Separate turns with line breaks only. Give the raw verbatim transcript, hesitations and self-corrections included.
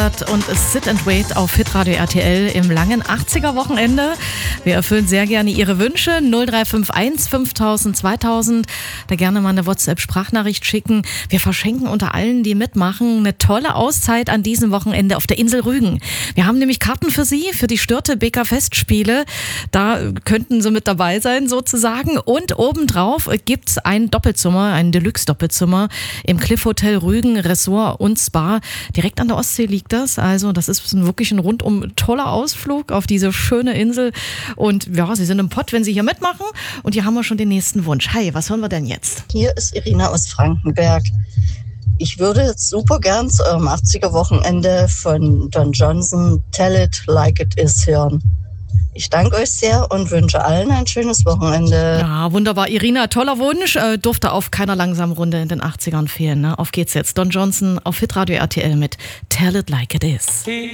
Und Sit and Wait auf Hitradio R T L im langen achtziger-Wochenende. Wir erfüllen sehr gerne Ihre Wünsche. null drei fünf eins fünftausend zweitausend. Da gerne mal eine WhatsApp-Sprachnachricht schicken. Wir verschenken unter allen, die mitmachen, eine tolle Auszeit an diesem Wochenende auf der Insel Rügen. Wir haben nämlich Karten für Sie, für die Störte Beker Festspiele. Da könnten Sie mit dabei sein sozusagen. Und obendrauf gibt's ein Doppelzimmer, ein Deluxe-Doppelzimmer im Cliff Hotel Rügen, Ressort und Spa. Direkt an der Ostsee liegt das. Also das ist wirklich ein rundum toller Ausflug auf diese schöne Insel. Und ja, Sie sind im Pott, wenn Sie hier mitmachen. Und hier haben wir schon den nächsten Wunsch. Hi, was hören wir denn jetzt?
Hier ist Irina aus Frankenberg. Ich würde jetzt super gern zu eurem achtziger-Wochenende von Don Johnson Tell It Like It Is hören. Ich danke euch sehr und wünsche allen ein schönes Wochenende.
Ja, wunderbar. Irina, toller Wunsch. Äh, durfte auf keiner langsamen Runde in den achtzigern fehlen. Ne? Auf geht's jetzt. Don Johnson auf Hitradio R T L mit Tell It Like It Is.